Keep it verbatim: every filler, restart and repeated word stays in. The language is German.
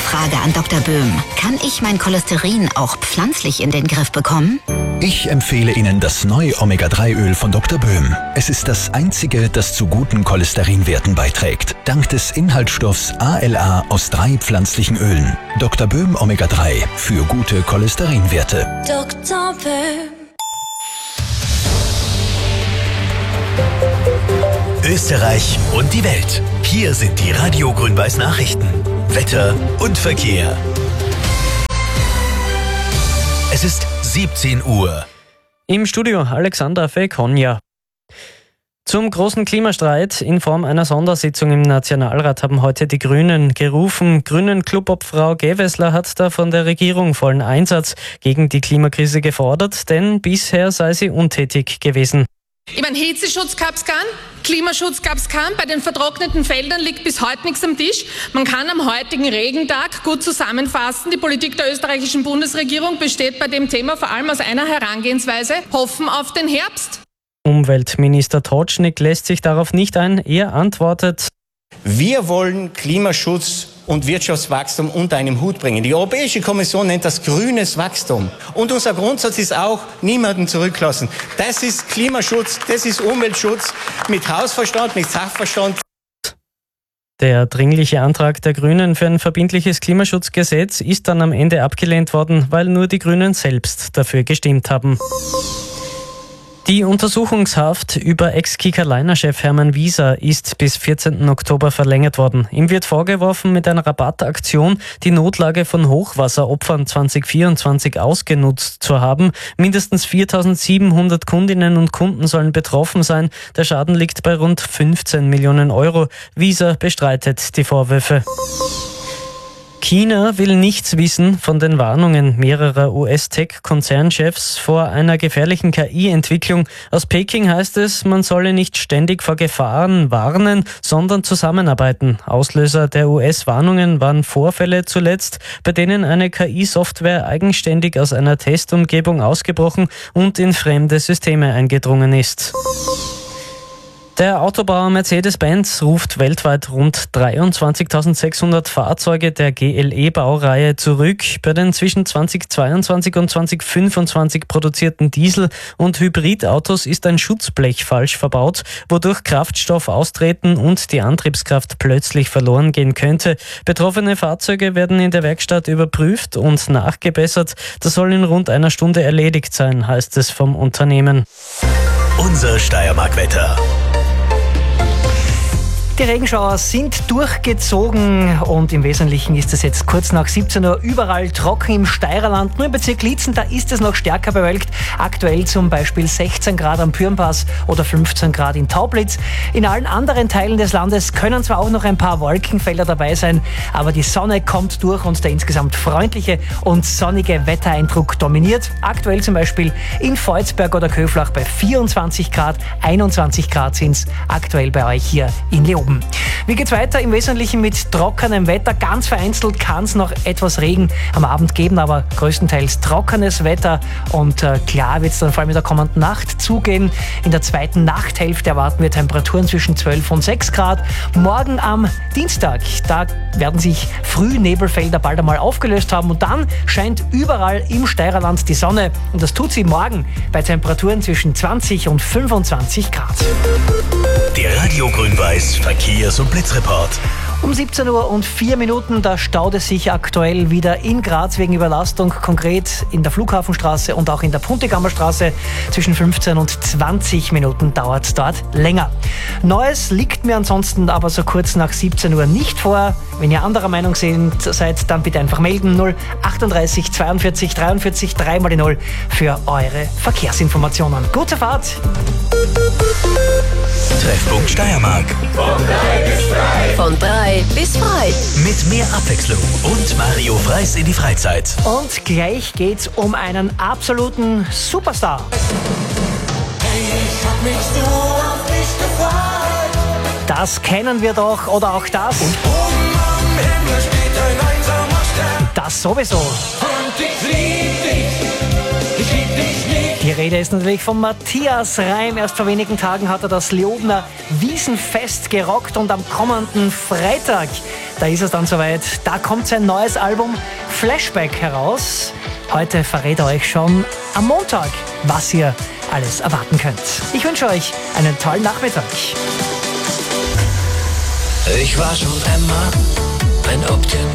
Frage an Doktor Böhm. Kann ich mein Cholesterin auch pflanzlich in den Griff bekommen? Ich empfehle Ihnen das neue Omega drei Öl von Doktor Böhm. Es ist das einzige, das zu guten Cholesterinwerten beiträgt. Dank des Inhaltsstoffs A L A aus drei pflanzlichen Ölen. Doktor Böhm Omega drei für gute Cholesterinwerte. Doktor Böhm. Österreich und die Welt. Hier sind die Radio Grün-Weiß Nachrichten. Wetter und Verkehr. Es ist siebzehn Uhr. Im Studio Alexandra Fekonja. Zum großen Klimastreit in Form einer Sondersitzung im Nationalrat haben heute die Grünen gerufen. Grünen-Clubobfrau Gewessler hat da von der Regierung vollen Einsatz gegen die Klimakrise gefordert, denn bisher sei sie untätig gewesen. Ich meine, Hitzeschutz gab's keinen, Klimaschutz gab's keinen, bei den vertrockneten Feldern liegt bis heute nichts am Tisch. Man kann am heutigen Regentag gut zusammenfassen, die Politik der österreichischen Bundesregierung besteht bei dem Thema vor allem aus einer Herangehensweise: Hoffen auf den Herbst. Umweltminister Totschnig lässt sich darauf nicht ein. Er antwortet: Wir wollen Klimaschutz und Wirtschaftswachstum unter einem Hut bringen. Die Europäische Kommission nennt das grünes Wachstum. Und unser Grundsatz ist auch, niemanden zurücklassen. Das ist Klimaschutz, das ist Umweltschutz mit Hausverstand, mit Sachverstand. Der dringliche Antrag der Grünen für ein verbindliches Klimaschutzgesetz ist dann am Ende abgelehnt worden, weil nur die Grünen selbst dafür gestimmt haben. Die Untersuchungshaft über Ex-Kika-Liner-Chef Hermann Wieser ist bis vierzehnten Oktober verlängert worden. Ihm wird vorgeworfen, mit einer Rabattaktion die Notlage von Hochwasseropfern zwanzig vierundzwanzig ausgenutzt zu haben. Mindestens viertausendsiebenhundert Kundinnen und Kunden sollen betroffen sein. Der Schaden liegt bei rund fünfzehn Millionen Euro. Wieser bestreitet die Vorwürfe. China will nichts wissen von den Warnungen mehrerer U S-Tech-Konzernchefs vor einer gefährlichen K I-Entwicklung. Aus Peking heißt es, man solle nicht ständig vor Gefahren warnen, sondern zusammenarbeiten. Auslöser der U S-Warnungen waren Vorfälle zuletzt, bei denen eine K I-Software eigenständig aus einer Testumgebung ausgebrochen und in fremde Systeme eingedrungen ist. Der Autobauer Mercedes-Benz ruft weltweit rund dreiundzwanzigtausendsechshundert Fahrzeuge der G L E-Baureihe zurück. Bei den zwischen zweitausendzweiundzwanzig und zweitausendfünfundzwanzig produzierten Diesel- und Hybridautos ist ein Schutzblech falsch verbaut, wodurch Kraftstoff austreten und die Antriebskraft plötzlich verloren gehen könnte. Betroffene Fahrzeuge werden in der Werkstatt überprüft und nachgebessert. Das soll in rund einer Stunde erledigt sein, heißt es vom Unternehmen. Unser Steiermark-Wetter. Die Regenschauer sind durchgezogen und im Wesentlichen ist es jetzt kurz nach siebzehn Uhr überall trocken im Steirerland. Nur im Bezirk Liezen, da ist es noch stärker bewölkt. Aktuell zum Beispiel sechzehn Grad am Pürnpass oder fünfzehn Grad in Taublitz. In allen anderen Teilen des Landes können zwar auch noch ein paar Wolkenfelder dabei sein, aber die Sonne kommt durch und der insgesamt freundliche und sonnige Wettereindruck dominiert. Aktuell zum Beispiel in Volzberg oder Köflach bei vierundzwanzig Grad, einundzwanzig Grad sind es aktuell bei euch hier in Leoben. Wie geht's weiter? Im Wesentlichen mit trockenem Wetter. Ganz vereinzelt kann es noch etwas Regen am Abend geben, aber größtenteils trockenes Wetter. Und äh, klar wird es dann vor allem in der kommenden Nacht zugehen. In der zweiten Nachthälfte erwarten wir Temperaturen zwischen zwölf und sechs Grad. Morgen am Dienstag, da werden sich Frühnebelfelder bald einmal aufgelöst haben. Und dann scheint überall im Steirerland die Sonne. Und das tut sie morgen bei Temperaturen zwischen zwanzig und fünfundzwanzig Grad. Der Radio Grün-Weiß Verkehrs- und Blitzreport. Um siebzehn Uhr und vier Minuten, da staut es sich aktuell wieder in Graz wegen Überlastung, konkret in der Flughafenstraße und auch in der Puntigammer Straße. Zwischen fünfzehn und zwanzig Minuten dauert es dort länger. Neues liegt mir ansonsten aber so kurz nach siebzehn Uhr nicht vor. Wenn ihr anderer Meinung seid, dann bitte einfach melden. null achtunddreißig zweiundvierzig dreiundvierzig drei mal die null für eure Verkehrsinformationen. Gute Fahrt! Treffpunkt Steiermark. Von drei bis frei. Mit mehr Abwechslung und Mario Freis in die Freizeit. Und gleich geht's um einen absoluten Superstar. Hey, ich hab mich so auf dich gefreut. Das kennen wir doch, oder auch das. Und oben am Himmel steht ein einsamer Stern. Das sowieso. Und ich lieb dich, ich lieb dich nicht. Die Rede ist natürlich von Matthias Reim. Erst vor wenigen Tagen hat er das Leobener Wiesenfest gerockt und am kommenden Freitag, da ist es dann soweit. Da kommt sein neues Album Flashback heraus. Heute verrät er euch schon am Montag, was ihr alles erwarten könnt. Ich wünsche euch einen tollen Nachmittag. Ich war schon immer ein Optimist.